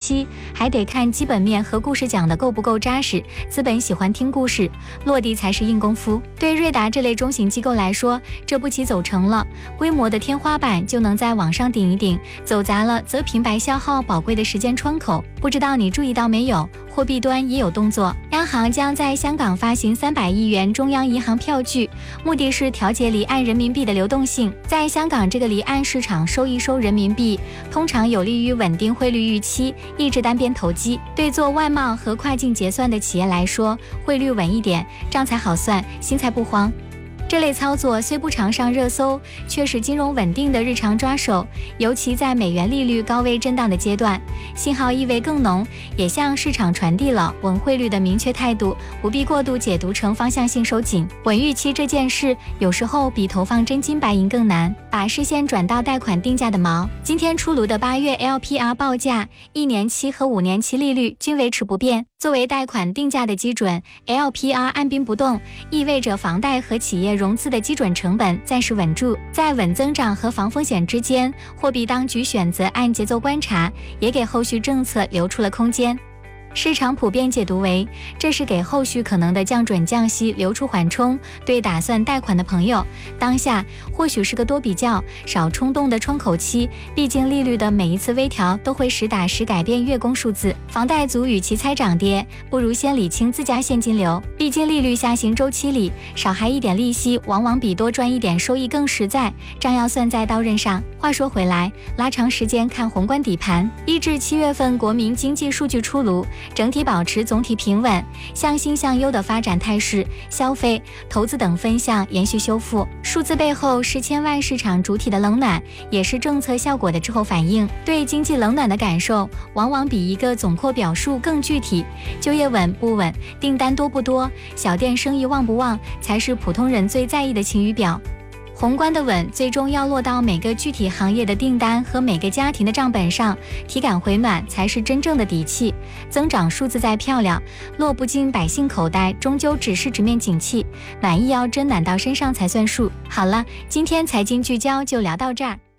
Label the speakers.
Speaker 1: 期，还得看基本面和故事讲的够不够扎实。资本喜欢听故事，落地才是硬功夫。对瑞达这类中型机构来说，这步棋走成了，规模的天花板就能在往上顶一顶，走砸了则平白消耗宝贵的时间窗口。不知道你注意到没有，货币端也有动作，央行将在香港发行300亿元中央银行票据，目的是调节离岸人民币的流动性。在香港这个离岸市场收一收人民币，通常有利于稳定汇率预期，抑制单边投机。对做外贸和跨境结算的企业来说，汇率稳一点，账才好算，心才不慌。这类操作虽不常上热搜，却是金融稳定的日常抓手，尤其在美元利率高位震荡的阶段，信号意味更浓，也向市场传递了稳汇率的明确态度，不必过度解读成方向性收紧。稳预期这件事，有时候比投放真金白银更难。把视线转到贷款定价的毛，今天出炉的8月 LPR 报价，1年期和5年期利率均维持不变。作为贷款定价的基准 ，LPR 按兵不动，意味着房贷和企业融资的基准成本暂时稳住。在稳增长和防风险之间，货币当局选择按节奏观察，也给后续政策留出了空间。市场普遍解读为，这是给后续可能的降准降息留出缓冲。对打算贷款的朋友，当下或许是个多比较、少冲动的窗口期，毕竟利率的每一次微调都会实打实改变月供数字。房贷族与其猜涨跌，不如先理清自家现金流，毕竟利率下行周期里，少还一点利息，往往比多赚一点收益更实在，账要算在刀刃上。话说回来，拉长时间看宏观底盘，1至7月份国民经济数据出炉，整体保持总体平稳，向新向优的发展态势，消费、投资等分项延续修复。数字背后是千万市场主体的冷暖，也是政策效果的滞后反应。对经济冷暖的感受，往往比一个总括表述更具体。就业稳不稳，订单多不多，小店生意旺不旺，才是普通人最在意的晴雨表。宏观的稳，最终要落到每个具体行业的订单和每个家庭的账本上，体感回暖才是真正的底气。增长数字再漂亮，落不进百姓口袋，终究只是直面景气，暖意要真暖到身上才算数。好了，今天财经聚焦就聊到这儿。